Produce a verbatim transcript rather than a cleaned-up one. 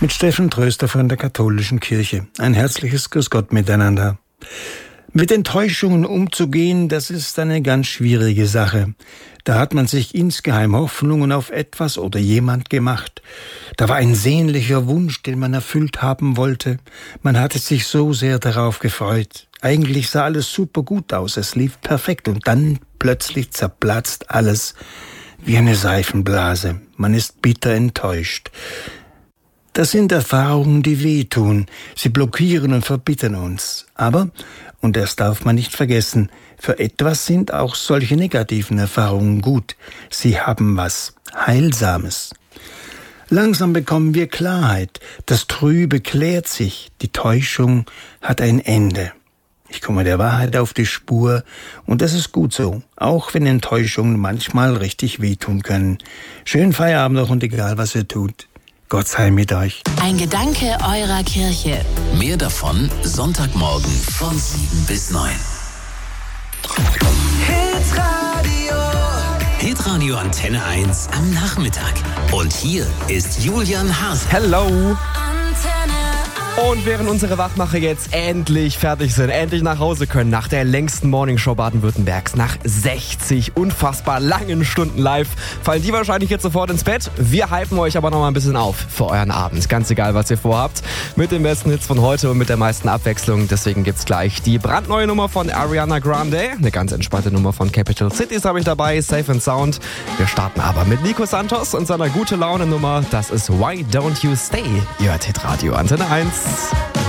mit Steffen Tröster von der Katholischen Kirche. Ein herzliches Grüß Gott miteinander. Mit Enttäuschungen umzugehen, das ist eine ganz schwierige Sache. Da hat man sich insgeheim Hoffnungen auf etwas oder jemand gemacht. Da war ein sehnlicher Wunsch, den man erfüllt haben wollte. Man hatte sich so sehr darauf gefreut. Eigentlich sah alles super gut aus, es lief perfekt und dann plötzlich zerplatzt alles wie eine Seifenblase. Man ist bitter enttäuscht. Das sind Erfahrungen, die wehtun. Sie blockieren und verbittern uns. Aber, und das darf man nicht vergessen, für etwas sind auch solche negativen Erfahrungen gut. Sie haben was Heilsames. Langsam bekommen wir Klarheit. Das Trübe klärt sich. Die Täuschung hat ein Ende. Ich komme der Wahrheit auf die Spur und das ist gut so, auch wenn Enttäuschungen manchmal richtig wehtun können. Schönen Feierabend noch und egal, was ihr tut. Gott sei mit euch. Ein Gedanke eurer Kirche. Mehr davon Sonntagmorgen von sieben bis neun. Hitradio. Hitradio Antenne eins am Nachmittag. Und hier ist Julian Haas. Hello. Und während unsere Wachmacher jetzt endlich fertig sind, endlich nach Hause können, nach der längsten Morningshow Baden-Württembergs, nach sechzig unfassbar langen Stunden live, fallen die wahrscheinlich jetzt sofort ins Bett. Wir hypen euch aber noch mal ein bisschen auf für euren Abend. Ganz egal, was ihr vorhabt. Mit den besten Hits von heute und mit der meisten Abwechslung. Deswegen gibt's gleich die brandneue Nummer von Ariana Grande. Eine ganz entspannte Nummer von Capital Cities habe ich dabei. Safe and Sound. Wir starten aber mit Nico Santos und seiner gute Laune Nummer. Das ist Why Don't You Stay? Ihr hört Hitradio Antenne eins.